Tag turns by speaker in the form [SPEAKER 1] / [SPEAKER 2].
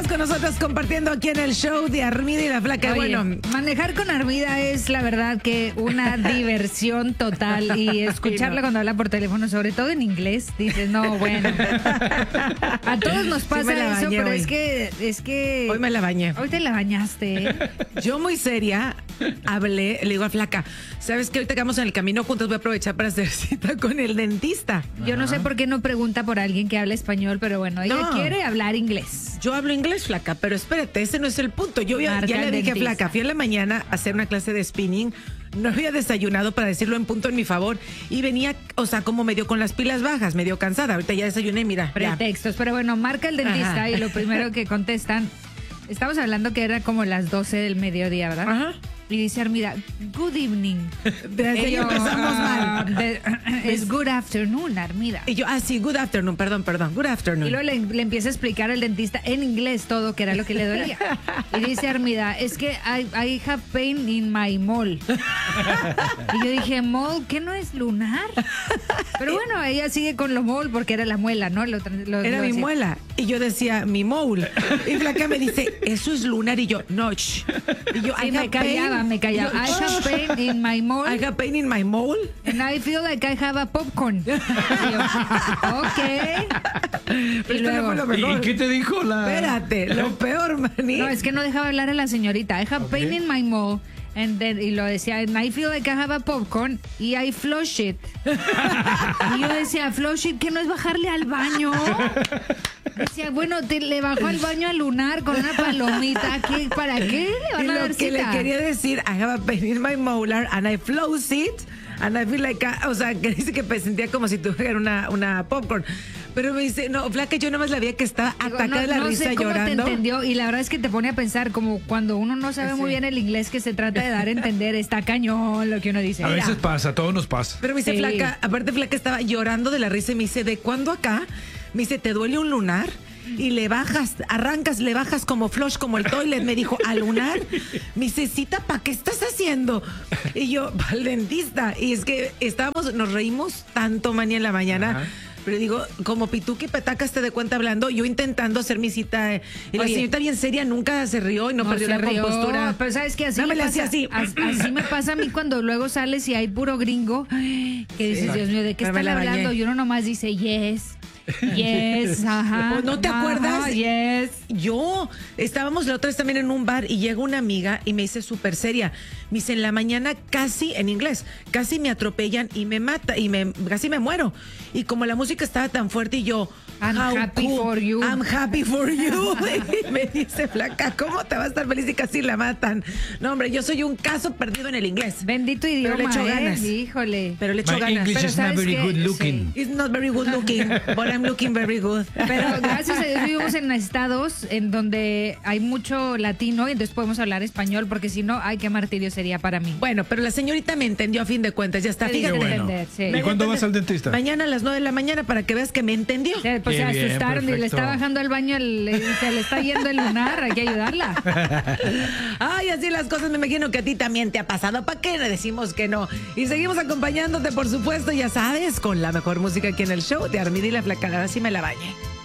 [SPEAKER 1] con nosotros compartiendo aquí en el show de Armida y la Flaca.
[SPEAKER 2] Oye,
[SPEAKER 1] Bueno,
[SPEAKER 2] manejar con Armida es la verdad que una diversión total y escucharla cuando habla por teléfono, sobre todo en inglés, dices, no, bueno. A todos nos pasa
[SPEAKER 1] me la
[SPEAKER 2] eso,
[SPEAKER 1] bañé
[SPEAKER 2] pero
[SPEAKER 1] hoy.
[SPEAKER 2] es que
[SPEAKER 1] hoy me la bañé.
[SPEAKER 2] hoy te la bañaste, ¿eh?
[SPEAKER 1] Yo muy seria hablé, le digo a Flaca, ¿sabes qué? Ahorita que vamos en el camino juntos voy a aprovechar para hacer cita con el dentista.
[SPEAKER 2] Yo no sé por qué no pregunta por alguien que habla español, pero bueno, ella
[SPEAKER 1] No.
[SPEAKER 2] quiere hablar inglés.
[SPEAKER 1] Yo hablo inglés, Flaca, pero espérate, ese no es el punto. Yo ya
[SPEAKER 2] Marca
[SPEAKER 1] le
[SPEAKER 2] el
[SPEAKER 1] dije a
[SPEAKER 2] dentista.
[SPEAKER 1] Flaca, fui a la mañana a hacer una clase de spinning, no había desayunado, para decirlo en punto en mi favor, y venía, o sea, como medio con las pilas bajas, medio cansada. Ahorita ya desayuné, mira, ya.
[SPEAKER 2] Pretextos, pero bueno, marca el dentista
[SPEAKER 1] Ajá.
[SPEAKER 2] y lo primero que contestan, estamos hablando que era como las 12 del mediodía, ¿verdad?
[SPEAKER 1] Ajá.
[SPEAKER 2] Y dice Armida, good evening.
[SPEAKER 1] Desde ahí
[SPEAKER 2] Y yo,
[SPEAKER 1] empezamos mal.
[SPEAKER 2] Es good afternoon, Armida.
[SPEAKER 1] Y yo, sí, good afternoon, perdón, good afternoon.
[SPEAKER 2] Y luego le empieza a explicar al dentista en inglés todo, que era lo que le dolía. Y dice Armida, es que I have pain in my mole. Y yo dije, ¿mole? ¿Qué no es lunar? Pero bueno, ella sigue con lo mole porque era la muela, ¿no?
[SPEAKER 1] Era
[SPEAKER 2] lo
[SPEAKER 1] mi
[SPEAKER 2] hacía.
[SPEAKER 1] muela. Y yo decía, mi mole. Y Flaca me dice, eso es lunar. Y yo, no. Shh. Y yo,
[SPEAKER 2] Sí, me callaba.
[SPEAKER 1] Y yo,
[SPEAKER 2] I have pain in my mole.
[SPEAKER 1] I have pain in my mole.
[SPEAKER 2] And I feel like I have a popcorn. Y yo, ok.
[SPEAKER 1] Pero
[SPEAKER 2] Y
[SPEAKER 1] esto no
[SPEAKER 2] luego,
[SPEAKER 1] fue lo mejor.
[SPEAKER 3] ¿Y qué te dijo la...?
[SPEAKER 1] Espérate, lo peor, maní.
[SPEAKER 2] no, es que no dejaba hablar a la señorita. I have pain in my mole. Y lo decía, and I feel like I have a popcorn y I flush it. Y yo decía, flush it, que no es bajarle al baño. Decía, bueno, le bajó al baño al lunar con una palomita. ¿Para qué le
[SPEAKER 1] Y
[SPEAKER 2] van a dar
[SPEAKER 1] lo que
[SPEAKER 2] cita?
[SPEAKER 1] le quería decir, I have a pain in my molar and I flows it and I feel like, o sea, que dice que me sentía como si tuviera una popcorn. Pero me dice, no, Flaca, yo nomás la veía que estaba
[SPEAKER 2] Digo,
[SPEAKER 1] atacada de la
[SPEAKER 2] no
[SPEAKER 1] risa
[SPEAKER 2] sé cómo
[SPEAKER 1] llorando.
[SPEAKER 2] te entendió y la verdad es que te pone a pensar como cuando uno no sabe muy bien el inglés que se trata de dar a entender, está cañón lo que uno dice.
[SPEAKER 3] A veces pasa, a todos nos pasa.
[SPEAKER 1] Pero me dice,
[SPEAKER 2] Sí.
[SPEAKER 1] Flaca, aparte Flaca estaba llorando de la risa y me dice, ¿de cuándo acá? Me dice, ¿te duele un lunar? Y le bajas como flush, como el toilet. Me dijo, ¿a lunar? Me dice, cita, ¿para qué estás haciendo? Y yo, al dentista. Y es que nos reímos tanto, Manny, en la mañana.
[SPEAKER 3] Ajá.
[SPEAKER 1] Pero digo, como pituqui petacas te de cuenta hablando, yo intentando hacer mi cita. Y la
[SPEAKER 2] Oye.
[SPEAKER 1] señorita bien seria nunca se rió y no perdió
[SPEAKER 2] se
[SPEAKER 1] la
[SPEAKER 2] rió,
[SPEAKER 1] compostura.
[SPEAKER 2] pero sabes que así
[SPEAKER 1] No me le
[SPEAKER 2] pasa,
[SPEAKER 1] hacía así.
[SPEAKER 2] así me pasa a mí cuando luego sales y hay puro gringo que dices, Dios mío, ¿de qué
[SPEAKER 1] Pero me
[SPEAKER 2] están
[SPEAKER 1] la bañé.
[SPEAKER 2] hablando? Y uno nomás dice yes, ajá.
[SPEAKER 1] ¿No te
[SPEAKER 2] ajá,
[SPEAKER 1] acuerdas?
[SPEAKER 2] Yes.
[SPEAKER 1] Estábamos la otra vez también en un bar y llega una amiga y me dice súper seria. Me dice, en la mañana casi, en inglés, casi me atropellan y me mata y casi me muero. Y como la música estaba tan fuerte y yo,
[SPEAKER 2] I'm
[SPEAKER 1] how
[SPEAKER 2] happy
[SPEAKER 1] cool,
[SPEAKER 2] for you.
[SPEAKER 1] I'm happy for you. Y me dice, Flaca, ¿cómo te va a estar feliz y casi la matan? No, hombre, yo soy un caso perdido en el inglés.
[SPEAKER 2] Bendito idioma,
[SPEAKER 1] le echo ganas.
[SPEAKER 2] Híjole.
[SPEAKER 1] Pero le echo
[SPEAKER 3] My
[SPEAKER 1] ganas.
[SPEAKER 3] English
[SPEAKER 2] Pero
[SPEAKER 3] is not
[SPEAKER 2] ¿sabes
[SPEAKER 3] very
[SPEAKER 2] qué?
[SPEAKER 3] good looking.
[SPEAKER 1] It's not very good looking, but I'm looking very good.
[SPEAKER 2] Pero gracias a Dios vivimos en estados en donde hay mucho latino y entonces podemos hablar español porque si no, ay, qué martirio sería para mí.
[SPEAKER 1] Bueno, pero la señorita me entendió a fin de cuentas, ya está.
[SPEAKER 2] Te
[SPEAKER 1] Fíjate.
[SPEAKER 2] dije
[SPEAKER 3] bueno.
[SPEAKER 2] entender, sí.
[SPEAKER 3] ¿Y cuándo vas al dentista?
[SPEAKER 1] Mañana a las 9 de la mañana para que veas que me entendió.
[SPEAKER 2] Sí, pues
[SPEAKER 3] Qué
[SPEAKER 2] se
[SPEAKER 3] bien,
[SPEAKER 2] asustaron y le
[SPEAKER 3] perfecto.
[SPEAKER 2] está bajando al baño, se le está yendo el lunar, hay que ayudarla.
[SPEAKER 1] Ay, así las cosas, me imagino que a ti también te ha pasado. ¿Para qué le decimos que no? Y seguimos acompañándote, por supuesto, ya sabes, con la mejor música aquí en el show de Armida y la Flaca. Ahora sí me la bañé.